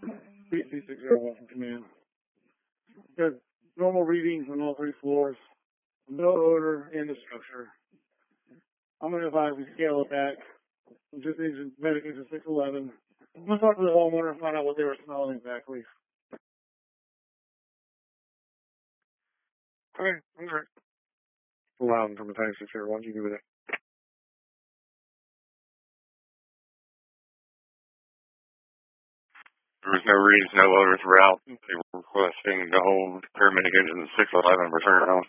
PC601 command. Got normal readings on all 3 floors. No odor in the structure. I'm going to advise we scale it back. Just agent medicine to 611. I'm going to talk to the homeowner and find out what they were smelling exactly. Okay, all right. Allowed from the time 601. You do with it. There was no reason, no odor throughout. They were requesting the whole paramedic engine 611 return house.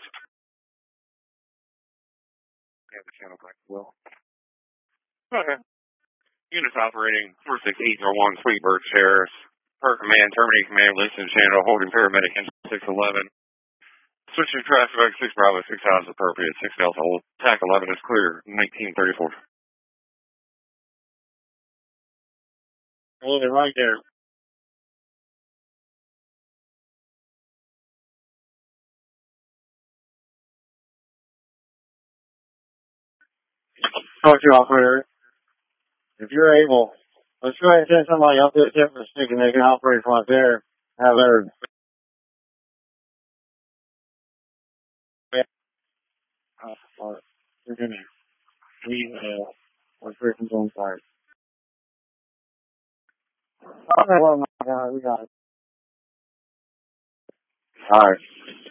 Yeah, the channel back as well. Okay. Units operating 46801 Sweetbird Terrace. Per command, terminating command, listen channel, holding paramedic engine 611. Switching traffic back 6 Bravo, 6 hours appropriate, 6 Delta hold. TAC 11 is clear, 1934. Hold it right there. Talk to you, operator. If you're able, let's go ahead and send somebody up there to the stick and they can operate from up there. Have their we're gonna we're person on site. Okay, well, we got it. All right.